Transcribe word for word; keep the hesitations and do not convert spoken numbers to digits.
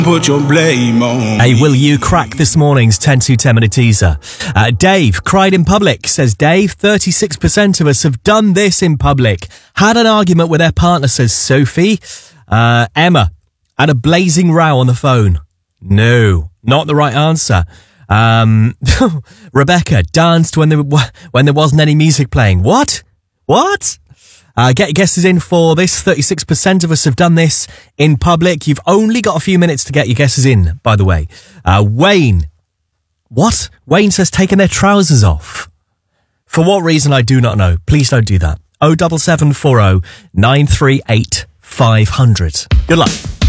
Put your blame on. Hey, will you crack this morning's ten to ten minute teaser? Uh, Dave cried in public. Says Dave, thirty-six percent of us have done this in public. Had an argument with their partner, says Sophie. Uh, Emma had a blazing row on the phone. No, not the right answer. Um, Rebecca danced when there, when there wasn't any music playing. What? What? Uh, get your guesses in for this. thirty-six percent of us have done this in public. You've only got a few minutes to get your guesses in, by the way. Uh, Wayne. What? Wayne says taking their trousers off. For what reason, I do not know. Please don't do that. oh seven seven four oh nine three eight five hundred. Good luck.